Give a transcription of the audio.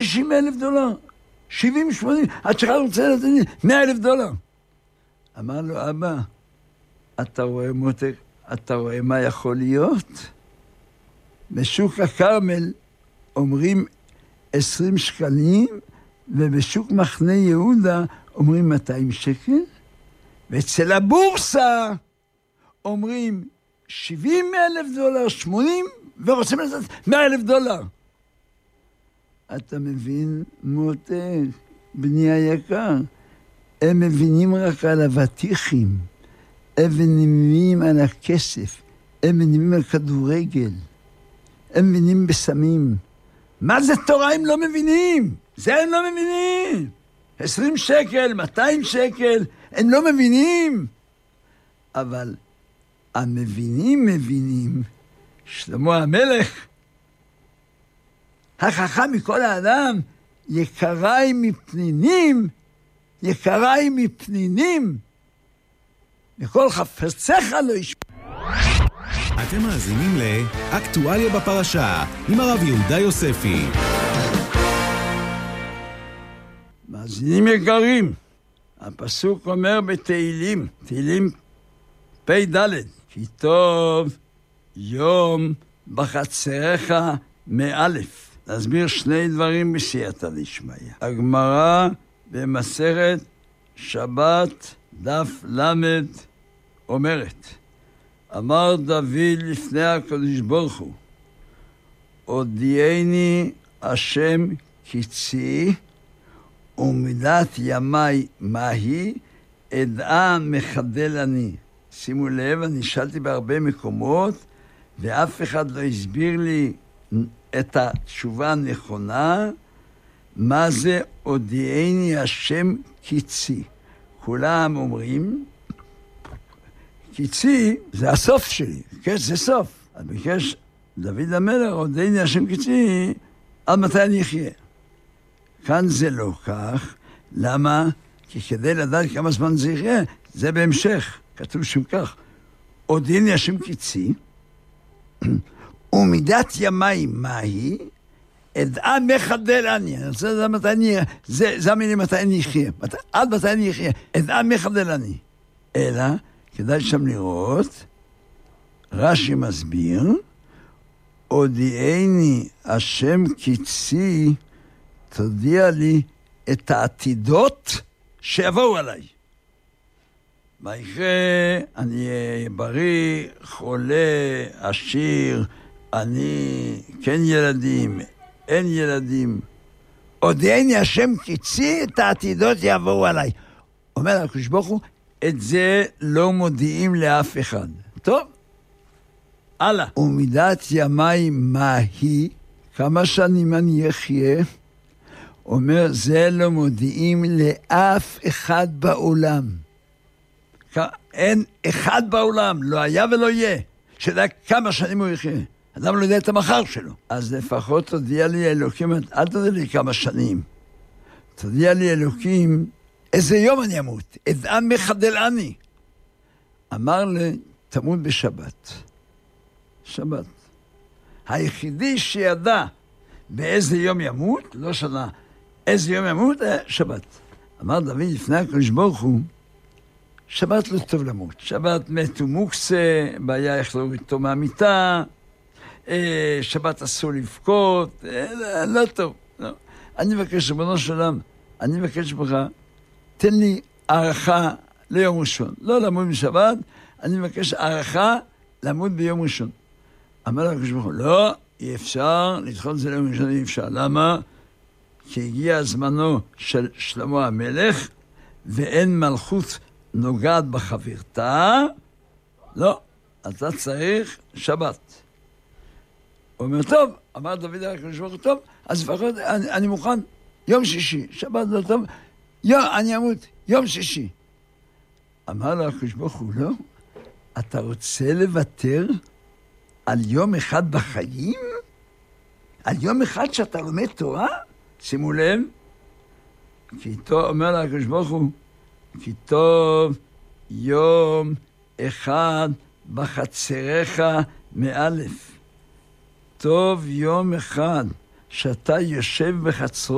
$60,000, 70, 80, עד שאחד רוצה לתת לי $100,000. אמר לו, אבא, אתה רואה מותק, אתה רואה מה יכול להיות? בשוק הכרמל אומרים 20 שקלים, ובשוק מחנה יהודה אומרים 200 שקל, ואצל הבורסה אומרים $70,000, 80, ורוצים לתת $100,000. אתה מבין, מותק, בני היקר, הם מבינים רק על אבטיחים, הם מבינים על הכסף, הם מבינים על כדורגל, הם מבינים בסמים. מה זה תורה הם לא מבינים? זה הם לא מבינים. 20 שקל, 200 שקל, הם לא מבינים. אבל המבינים מבינים. שלמה המלך, החכם מכל האדם, יקריי מפנינים, יקריי מפנינים, וכל חפציך לא ישמע. אתם מאזינים לאקטואליה בפרשה עם הרב יהודה יוספי. מאזינים יקרים, הפסוק אומר בתהילים, תהילים פ"ד, כי טוב יום בחצריך מאלף. נסביר שני דברים בסייעתא דשמיא. הגמרא במסכת שבת דף למד אומרת, אמר דוד לפני הקדוש ברוך הוא, הודיעני השם קצי ומידת ימי מהי, אדעה מחדל אני. שימו לב, אני שאלתי בהרבה מקומות, ואף אחד לא הסביר לי את התשובה הנכונה, מה זה הודיעני השם קצי. כולם אומרים, קצי זה הסוף שלי, קץ זה סוף. אז ביקש דוד המלך, הודיעני השם קצי, עד מתי אני אחיה? כאן זה לא כך. למה? כי כדי לדעת כמה זמן זה יחיה, זה בהמשך. כתוב שם כך, הודיעני השם קצי, ומידת ימי מהי, אדעה מחדל אני. אני רוצה לדעת מתי אני אחיה. זה המילים מתי אני אחיה. עד מתי אני אחיה. אדעה מחדל אני. אלא, כדאי שם לראות, רש"י מסביר, הודיעני השם קצי, תודיע לי את העתידות שיבואו עליי. מה יקרה? אני בריא, חולה, עשיר, אני כן ילדים, אין ילדים. הודיעני השם קצי, את העתידות יבואו עליי. אומר הקדוש ברוך הוא, את זה לא מודיעים לאף אחד. טוב? הלאה. ומידת ימי מהי, כמה שנים אני אחיה, אומר, זה לא מודיעים לאף אחד בעולם. אין אחד בעולם, לא היה ולא יהיה, שידע כמה שנים הוא יחיה. אדם לא יודע את המחר שלו. אז לפחות תודיע לי אלוקים, אל תודיע לי כמה שנים. תודיע לי אלוקים, איזה יום אני אמות? אדעה מחדל אני. אמר לי, תמות בשבת. שבת. היחידי שידע באיזה יום ימות, לא שנה, איזה יום ימות, שבת. אמר דוד לפני הקדוש ברוך הוא, שבת לא טוב למות. שבת מתו מוקסה, בעיה איך לא איתו מהמיטה, שבת אסור לבכות, לא טוב. לא. אני מבקש, ריבונו של עולם, אני מבקש ממך, תן לי הערכה ליום ראשון. לא למות בשבת, אני מבקש הערכה למות ביום ראשון. אמר לה הקדוש ברוך הוא, לא, אי אפשר, לדחות את זה ליום ראשון אי אפשר. למה? כי הגיע זמנו של שלמה המלך, ואין מלכות נוגעת בחברתה, לא, אתה צריך שבת. הוא אומר, טוב, אמר דוד הקדוש ברוך הוא, טוב, אז לפחות אני מוכן, יום שישי, שבת לא טוב, אני אמות, יום שישי. אמר לו הקדוש ברוך הוא, לא, אתה רוצה לוותר על יום אחד בחיים? על יום אחד שאתה לומד תורה? שימו לב, כי טוב, אומר לה הקדוש ברוך הוא, כי טוב יום אחד בחצריך מאלף. טוב יום אחד שאתה יושב בחצרו